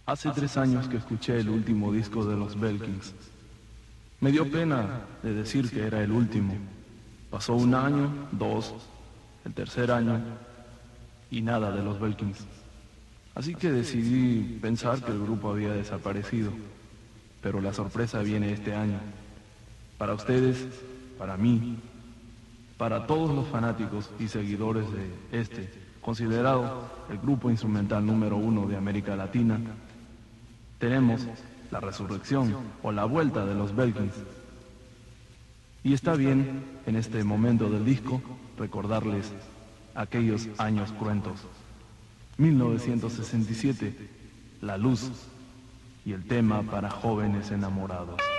Hace 3 años que escuché el último disco de los Belkins. Me dio pena de decir que era el último. Pasó un año, dos, el tercer año y nada de los Belkins. Así que decidí pensar que el grupo había desaparecido. Pero la sorpresa viene este año. Para ustedes, para mí, para todos los fanáticos y seguidores de considerado el grupo instrumental número 1 de América Latina, tenemos la resurrección o la vuelta de los Belkins. Y está bien, en este momento del disco, recordarles aquellos años cruentos. 1967, La Luz y el tema para jóvenes enamorados.